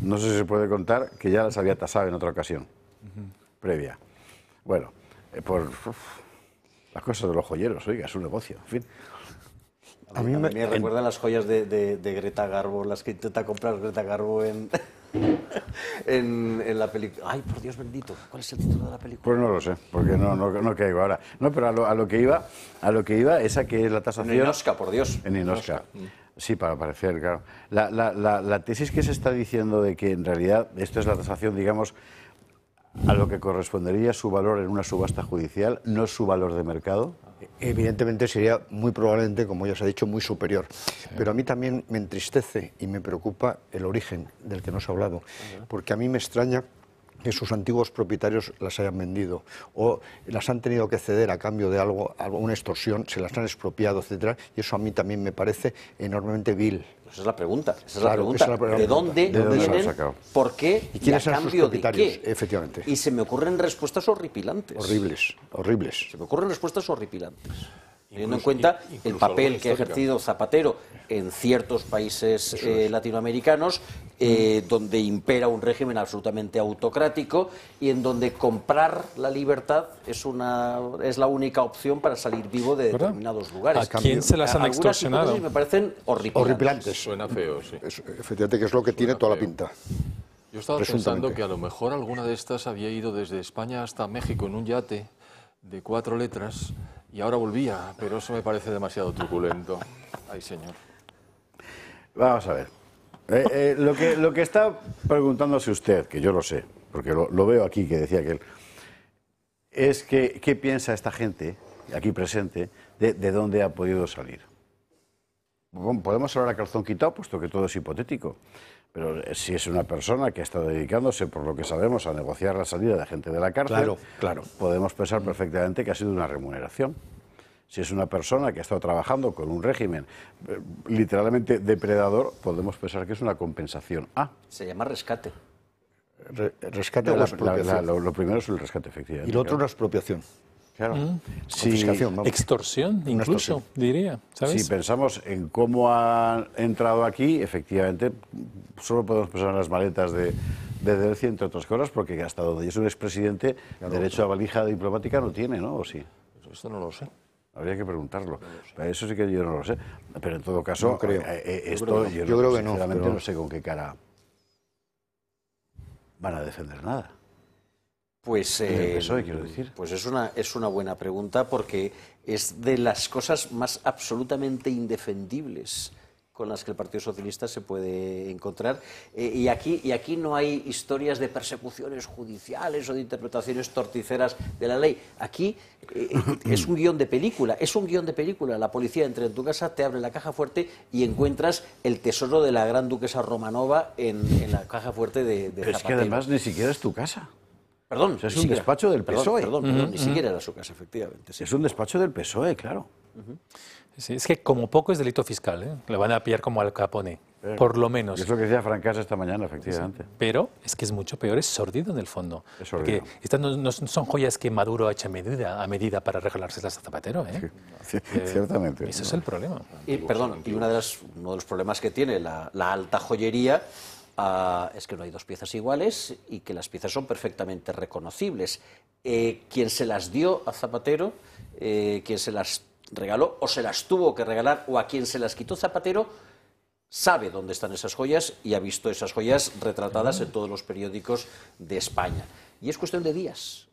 no sé si se puede contar, que ya las había tasado en otra ocasión, previa. Bueno, por las cosas de los joyeros, oiga, es un negocio, en fin. A mí me recuerdan las joyas de Greta Garbo, las que intenta comprar Greta Garbo en la película. Ay, por Dios bendito, ¿cuál es el título de la película? Pues no lo sé, porque no caigo ahora. No, pero a lo que iba, esa que es la tasación... En Inosca, por Dios. En Inosca. Sí, para parecer, claro. La tesis que se está diciendo de que en realidad esto es la tasación, digamos, a lo que correspondería su valor en una subasta judicial, no es su valor de mercado. Evidentemente sería muy probablemente, como ya se ha dicho, muy superior. Sí. Pero a mí también me entristece y me preocupa el origen del que nos ha hablado, porque a mí me extraña que sus antiguos propietarios las hayan vendido o las han tenido que ceder a cambio de algo, una extorsión, se las han expropiado, etcétera, y eso a mí también me parece enormemente vil. Esa es la pregunta. ¿De dónde vienen? ¿Por qué? ¿Y quiénes son sus propietarios? ¿De qué? Efectivamente. Y se me ocurren respuestas horripilantes. Horribles. Se me ocurren respuestas horripilantes. Teniendo en cuenta el papel que ha ejercido Zapatero en ciertos países latinoamericanos, donde impera un régimen absolutamente autocrático y en donde comprar la libertad es la única opción para salir vivo de determinados lugares. ¿A quién se las han extorsionado? Algunas me parecen horripilantes. Suena feo, sí. Efectivamente, que es lo que tiene toda la pinta. Yo estaba pensando que a lo mejor alguna de estas había ido desde España hasta México en un yate de 4 letras y ahora volvía, pero eso me parece demasiado truculento. Ay, señor. Vamos a ver. Lo que está preguntándose usted, que yo lo sé, porque lo veo aquí, que decía que él, es que qué piensa esta gente, aquí presente, de dónde ha podido salir. Podemos hablar a calzón quitado, puesto que todo es hipotético. Pero si es una persona que ha estado dedicándose, por lo que sabemos, a negociar la salida de gente de la cárcel, claro, podemos pensar perfectamente que ha sido una remuneración. Si es una persona que ha estado trabajando con un régimen literalmente depredador, podemos pensar que es una compensación. Se llama rescate. Rescate o expropiación. Lo primero es el rescate, efectivamente. Y lo otro, una expropiación. Claro. Confiscación, vamos. Extorsión, incluso, diría, ¿sabes? Si pensamos en cómo han entrado aquí, efectivamente, solo podemos pensar en las maletas de Delcy, entre otras cosas, porque hasta donde es un expresidente, derecho a valija diplomática no tiene, ¿no? ¿O sí? Esto no lo sé. Habría que preguntarlo. Eso sí que yo no lo sé. Pero en todo caso, no creo. Yo creo que no. Sinceramente no sé con qué cara van a defender nada. Pues, el PSOE, quiero decir. Pues es una buena pregunta, porque es de las cosas más absolutamente indefendibles con las que el Partido Socialista se puede encontrar. Y aquí no hay historias de persecuciones judiciales o de interpretaciones torticeras de la ley. Aquí es un guión de película. Es un guión de película. La policía entra en tu casa, te abre la caja fuerte y encuentras el tesoro de la gran duquesa Romanova en la caja fuerte de Zapatero. Pero es que además ni siquiera es tu casa. Perdón, o sea, es un despacho del PSOE. Perdón, ni siquiera era su casa, efectivamente. Sí. Es un despacho del PSOE, claro. Sí, es que como poco es delito fiscal, ¿eh? Le van a pillar como Al Capone, por lo menos. Es lo que decía Francasa esta mañana, efectivamente. Sí, pero es que es mucho peor, es sordido en el fondo. Es sordido. Porque estas no son joyas que Maduro ha hecho a medida para regalárselas a Zapatero, ¿eh? Sí, ciertamente. Ese es el problema. Y uno de los problemas que tiene la alta joyería es que no hay dos piezas iguales y que las piezas son perfectamente reconocibles. Quien se las dio a Zapatero, quien se las regaló o se las tuvo que regalar, o a quien se las quitó Zapatero, sabe dónde están esas joyas y ha visto esas joyas retratadas en todos los periódicos de España. Y es cuestión de días,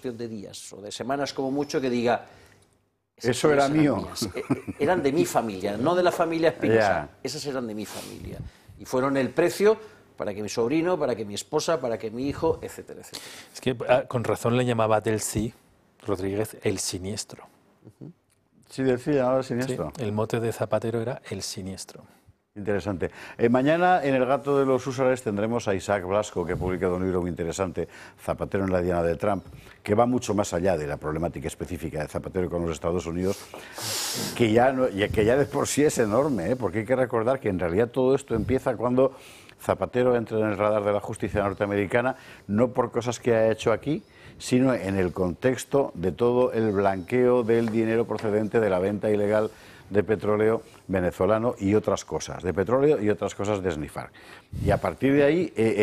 o de semanas como mucho, que diga: eso era mío. Eran de mi familia, no de la familia Espinosa. Esas eran de mi familia. Y fueron el precio para que mi sobrino, para que mi esposa, para que mi hijo, etcétera, etcétera. Es que con razón le llamaba Delcy Rodríguez el siniestro. Sí, Delcy llamaba siniestro. Sí, el mote de Zapatero era el siniestro. Interesante. Mañana en El Gato de los Húsares tendremos a Isaac Blasco, que ha publicado un libro muy interesante, Zapatero en la diana de Trump, que va mucho más allá de la problemática específica de Zapatero con los Estados Unidos, que ya de por sí es enorme, porque hay que recordar que en realidad todo esto empieza cuando Zapatero entra en el radar de la justicia norteamericana, no por cosas que ha hecho aquí, sino en el contexto de todo el blanqueo del dinero procedente de la venta ilegal de petróleo venezolano y otras cosas, de petróleo y otras cosas de esnifar. Y a partir de ahí